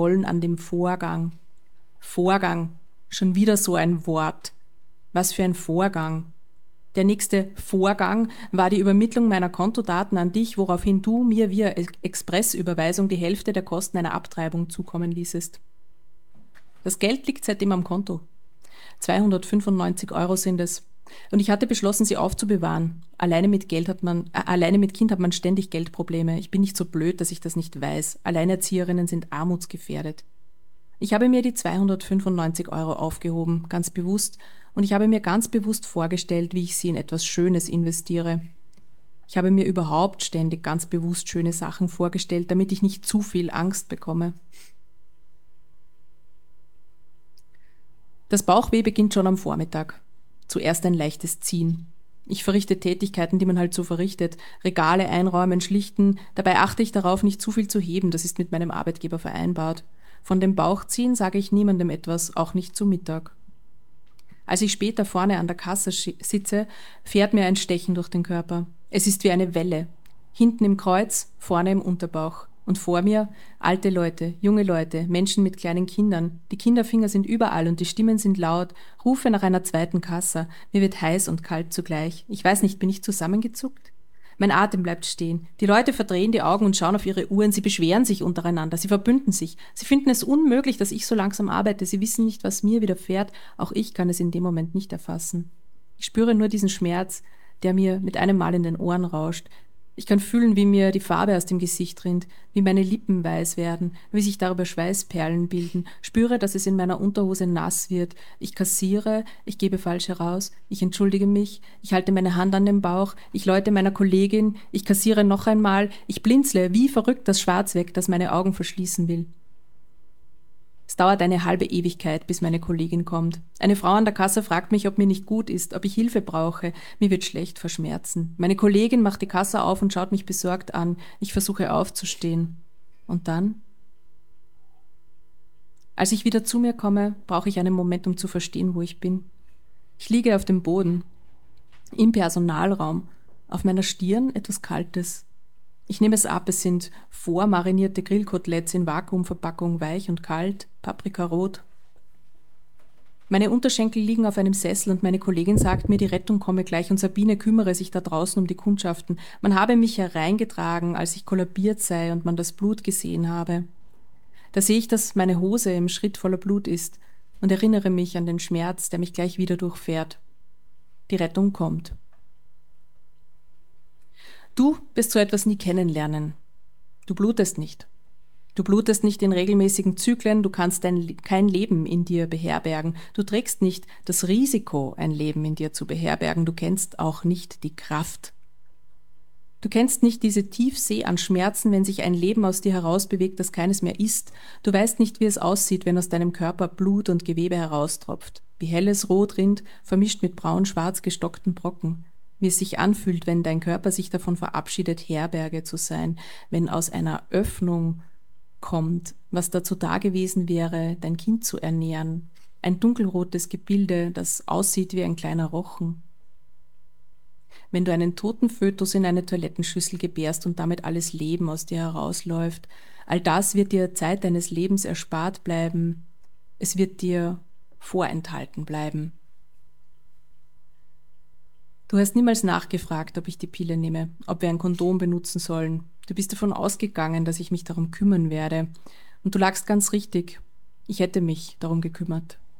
wollen an dem Vorgang. Vorgang, schon wieder so ein Wort. Was für ein Vorgang. Der nächste Vorgang war die Übermittlung meiner Kontodaten an dich, woraufhin du mir via Expressüberweisung die Hälfte der Kosten einer Abtreibung zukommen ließest. Das Geld liegt seitdem am Konto. 295 Euro sind es. Und ich hatte beschlossen, sie aufzubewahren. Alleine mit Kind hat man ständig Geldprobleme. Ich bin nicht so blöd, dass ich das nicht weiß. Alleinerzieherinnen sind armutsgefährdet. Ich habe mir die 295 Euro aufgehoben, ganz bewusst, und ich habe mir ganz bewusst vorgestellt, wie ich sie in etwas Schönes investiere. Ich habe mir überhaupt ständig ganz bewusst schöne Sachen vorgestellt, damit ich nicht zu viel Angst bekomme. Das Bauchweh beginnt schon am Vormittag. Zuerst ein leichtes Ziehen. Ich verrichte Tätigkeiten, die man halt so verrichtet. Regale einräumen, schlichten. Dabei achte ich darauf, nicht zu viel zu heben. Das ist mit meinem Arbeitgeber vereinbart. Von dem Bauchziehen sage ich niemandem etwas, auch nicht zu Mittag. Als ich später vorne an der Kasse sitze, fährt mir ein Stechen durch den Körper. Es ist wie eine Welle. Hinten im Kreuz, vorne im Unterbauch. Und vor mir alte Leute, junge Leute, Menschen mit kleinen Kindern. Die Kinderfinger sind überall und die Stimmen sind laut. Rufe nach einer zweiten Kasse. Mir wird heiß und kalt zugleich. Ich weiß nicht, bin ich zusammengezuckt? Mein Atem bleibt stehen. Die Leute verdrehen die Augen und schauen auf ihre Uhren. Sie beschweren sich untereinander. Sie verbünden sich. Sie finden es unmöglich, dass ich so langsam arbeite. Sie wissen nicht, was mir widerfährt. Auch ich kann es in dem Moment nicht erfassen. Ich spüre nur diesen Schmerz, der mir mit einem Mal in den Ohren rauscht. Ich kann fühlen, wie mir die Farbe aus dem Gesicht rinnt, wie meine Lippen weiß werden, wie sich darüber Schweißperlen bilden, spüre, dass es in meiner Unterhose nass wird. Ich kassiere, ich gebe falsch heraus, ich entschuldige mich, ich halte meine Hand an den Bauch, ich läute meiner Kollegin, ich kassiere noch einmal, ich blinzle wie verrückt das Schwarz weg, das meine Augen verschließen will. Es dauert eine halbe Ewigkeit, bis meine Kollegin kommt. Eine Frau an der Kasse fragt mich, ob mir nicht gut ist, ob ich Hilfe brauche. Mir wird schlecht vor Schmerzen. Meine Kollegin macht die Kasse auf und schaut mich besorgt an. Ich versuche aufzustehen. Und dann? Als ich wieder zu mir komme, brauche ich einen Moment, um zu verstehen, wo ich bin. Ich liege auf dem Boden, im Personalraum, auf meiner Stirn etwas Kaltes. Ich nehme es ab, es sind vormarinierte Grillkoteletts in Vakuumverpackung, weich und kalt, paprikarot. Meine Unterschenkel liegen auf einem Sessel und meine Kollegin sagt mir, die Rettung komme gleich und Sabine kümmere sich da draußen um die Kundschaften. Man habe mich hereingetragen, als ich kollabiert sei und man das Blut gesehen habe. Da sehe ich, dass meine Hose im Schritt voller Blut ist und erinnere mich an den Schmerz, der mich gleich wieder durchfährt. Die Rettung kommt. Du wirst so etwas nie kennenlernen. Du blutest nicht. Du blutest nicht in regelmäßigen Zyklen, du kannst kein Leben in dir beherbergen. Du trägst nicht das Risiko, ein Leben in dir zu beherbergen. Du kennst auch nicht die Kraft. Du kennst nicht diese Tiefsee an Schmerzen, wenn sich ein Leben aus dir herausbewegt, das keines mehr ist. Du weißt nicht, wie es aussieht, wenn aus deinem Körper Blut und Gewebe heraustropft. Wie helles Rot rinnt, vermischt mit braun-schwarz gestockten Brocken. Wie es sich anfühlt, wenn dein Körper sich davon verabschiedet, Herberge zu sein, wenn aus einer Öffnung kommt, was dazu da gewesen wäre, dein Kind zu ernähren. Ein dunkelrotes Gebilde, das aussieht wie ein kleiner Rochen. Wenn du einen toten Fötus in eine Toilettenschüssel gebärst und damit alles Leben aus dir herausläuft, all das wird dir Zeit deines Lebens erspart bleiben. Es wird dir vorenthalten bleiben. Du hast niemals nachgefragt, ob ich die Pille nehme, ob wir ein Kondom benutzen sollen. Du bist davon ausgegangen, dass ich mich darum kümmern werde. Und du lagst ganz richtig. Ich hätte mich darum gekümmert.